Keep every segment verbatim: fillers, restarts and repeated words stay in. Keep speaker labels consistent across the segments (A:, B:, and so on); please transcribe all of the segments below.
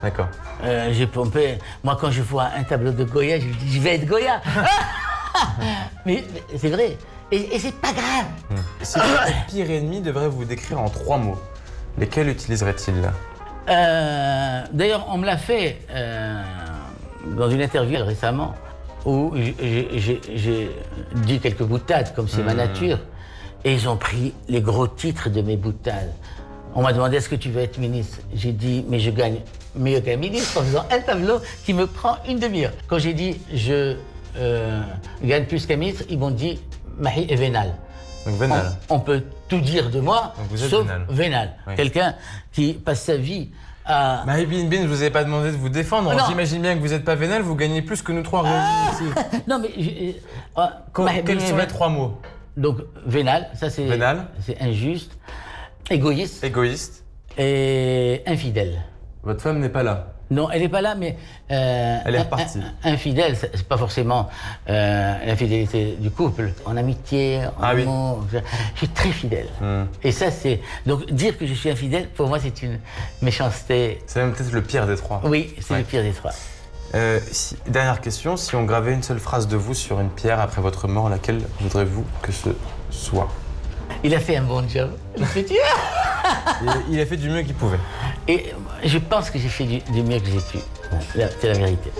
A: D'accord.
B: Euh, j'ai pompé. Moi, quand je vois un tableau de Goya, je me dis, je vais être Goya. mais, mais c'est vrai. Et, et c'est pas grave.
A: Mmh. Si votre pire ennemi devrait vous décrire en trois mots, lesquels utiliserait-il?
B: euh, D'ailleurs, on me l'a fait euh, dans une interview récemment, où j'ai dit quelques boutades, comme c'est mmh. ma nature, et ils ont pris les gros titres de mes boutades. On m'a demandé, est-ce que tu veux être ministre? J'ai dit, mais je gagne mieux qu'un ministre en faisant un tableau qui me prend une demi-heure. Quand j'ai dit, je euh, gagne plus qu'un ministre, ils m'ont dit, Mahi est vénal.
A: Donc vénal.
B: On, on peut tout dire de moi, sauf vénal. vénal. Oui. Quelqu'un qui passe sa vie à...
A: Mahi Bin Bin, je vous avais pas demandé de vous défendre. J'imagine bien que vous n'êtes pas vénal, vous gagnez plus que nous trois réunis ah ici.
B: Non, mais... Je, euh,
A: Quand, quels sont les trois mots?
B: Donc, vénal, ça c'est...
A: Vénal.
B: C'est injuste. Égoïste.
A: Égoïste.
B: Et infidèle.
A: Votre femme n'est pas là? Non,
B: elle n'est pas là, mais... Euh,
A: elle est repartie.
B: Un, infidèle, c'est pas forcément euh, l'infidélité du couple. En amitié, en
A: ah,
B: amour,
A: oui.
B: je, je suis très fidèle.
A: Mm.
B: Et ça, c'est... Donc, dire que je suis infidèle, pour moi, c'est une méchanceté.
A: C'est même peut-être le pire des trois.
B: Oui, c'est ouais. le pire des trois.
A: Euh, si, dernière question, si on gravait une seule phrase de vous sur une pierre après votre mort, laquelle voudrez-vous que ce soit?
B: Il a fait un bon job. Il a fait du,
A: il a fait du mieux qu'il pouvait.
B: Et je pense que j'ai fait du, du mieux que j'ai pu. C'est la vérité.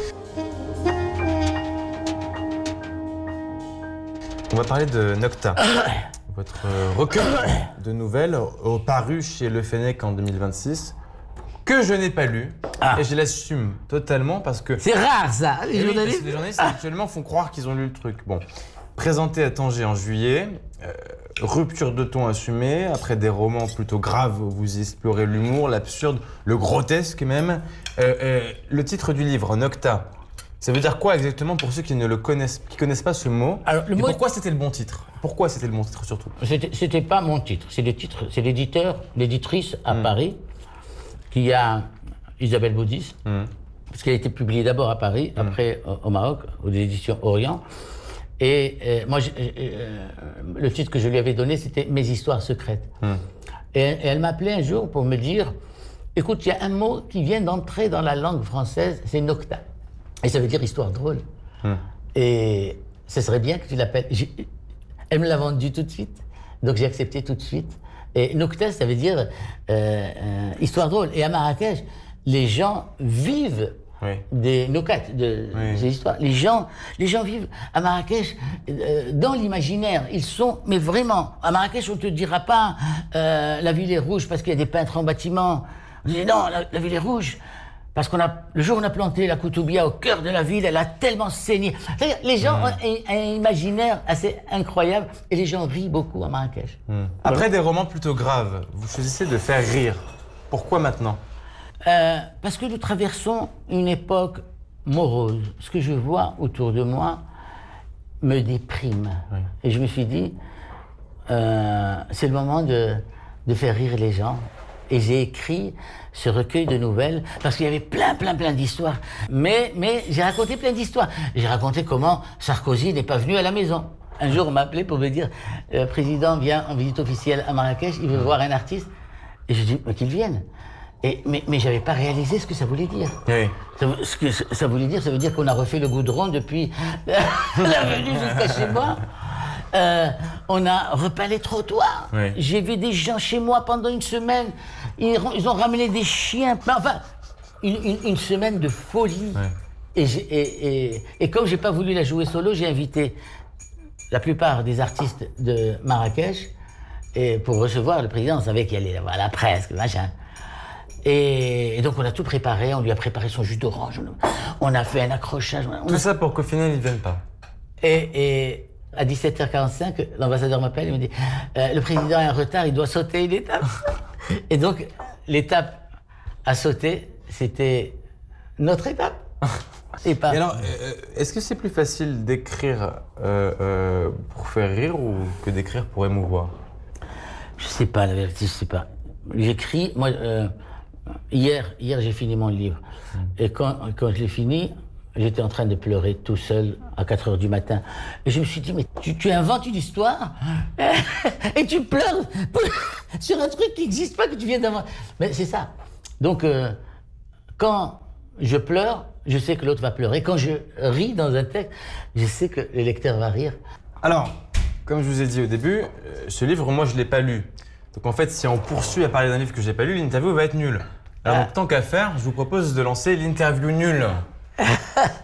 A: On va parler de Nocta. Votre recueil de nouvelles paru chez Le Fennec en deux mille vingt-six, que je n'ai pas lu. Ah. Et je l'assume totalement parce que...
B: C'est rare ça, les
A: oui,
B: journalistes.
A: Les journalistes ah. actuellement font croire qu'ils ont lu le truc. Bon, présenté à Tanger en juillet, euh, rupture de ton assumée, après des romans plutôt graves où vous explorez l'humour, l'absurde, le grotesque même. Euh, euh, le titre du livre, Nocta, ça veut dire quoi exactement pour ceux qui ne le connaissent, qui connaissent pas ce mot? Alors, le Et mot pourquoi c'était le bon titre? Pourquoi c'était le bon titre surtout?
B: C'était pas mon titre, c'est le titre, c'est l'éditeur, l'éditrice à mmh. Paris, qui a Isabelle Baudis, mmh. parce qu'elle a été publiée d'abord à Paris, mmh. après au, au Maroc, aux éditions Orient. Et euh, moi, je, euh, le titre que je lui avais donné, c'était Mes histoires secrètes. Mmh. Et, et elle m'appelait un jour pour me dire, écoute, il y a un mot qui vient d'entrer dans la langue française, c'est Nocta. Et ça veut dire histoire drôle. Mmh. Et ce serait bien que tu l'appelles. Elle me l'a vendu tout de suite, donc j'ai accepté tout de suite. Et Nocta, ça veut dire euh, euh, histoire drôle. Et à Marrakech, les gens vivent oui. des Nocat, de oui. ces histoires. Les gens, les gens vivent à Marrakech euh, dans l'imaginaire. Ils sont, mais vraiment, à Marrakech, on ne te dira pas euh, la ville est rouge parce qu'il y a des peintres en bâtiment. On dit non, la, la ville est rouge. Parce qu'on a, le jour où on a planté la Koutoubia au cœur de la ville, elle a tellement saigné. C'est-à-dire, les gens mmh. ont un, un imaginaire assez incroyable et les gens rient beaucoup à Marrakech.
A: Mmh. Après voilà. des romans plutôt graves, vous choisissez de faire rire. Pourquoi maintenant?
B: euh, Parce que nous traversons une époque morose. Ce que je vois autour de moi me déprime. Oui. Et je me suis dit, euh, c'est le moment de, de faire rire les gens. Et j'ai écrit ce recueil de nouvelles parce qu'il y avait plein, plein, plein d'histoires. Mais, mais j'ai raconté plein d'histoires. J'ai raconté comment Sarkozy n'est pas venu à la maison. Un jour, on m'a appelé pour me dire « Le président vient en visite officielle à Marrakech, il veut voir un artiste. » Et je dis « Qu'il vienne. » Et, mais mais je n'avais pas réalisé ce que ça voulait dire.
A: Oui.
B: Ça, ce que ça voulait dire, ça veut dire qu'on a refait le goudron depuis la venue jusqu'à chez moi. Euh, on a repeint les trottoirs. Oui. J'ai vu des gens chez moi pendant une semaine. Ils, ils ont ramené des chiens. Enfin, une, une, une semaine de folie. Oui. Et, et, et, et comme j'ai pas voulu la jouer solo, j'ai invité la plupart des artistes de Marrakech et pour recevoir le président. On savait qu'il allait avoir la presse, machin. Et, et donc on a tout préparé. On lui a préparé son jus d'orange. On a fait un accrochage. On
A: tout
B: a...
A: ça pour qu'au final, ils ne viennent pas.
B: Et... et à dix-sept heures quarante-cinq, l'ambassadeur m'appelle et me dit euh, « Le président est en retard, il doit sauter une étape. » Et donc, l'étape à sauter, c'était notre étape. Et pas...
A: Et alors, euh, est-ce que c'est plus facile d'écrire euh, euh, pour faire rire ou que d'écrire pour émouvoir?
B: Je sais pas, la vérité, je sais pas. J'écris, moi, euh, hier, hier j'ai fini mon livre. Mmh. Et quand, quand je l'ai fini, j'étais en train de pleurer tout seul à quatre heures du matin. Et je me suis dit, mais tu, tu inventes une histoire et tu pleures sur un truc qui n'existe pas, que tu viens d'inventer. Mais c'est ça. Donc, euh, quand je pleure, je sais que l'autre va pleurer. Quand je ris dans un texte, je sais que le lecteur va rire.
A: Alors, comme je vous ai dit au début, euh, ce livre, moi, je ne l'ai pas lu. Donc en fait, si on poursuit à parler d'un livre que je n'ai pas lu, l'interview va être nulle. Alors
B: Ah.
A: donc, tant qu'à faire, je vous propose de lancer l'interview nulle.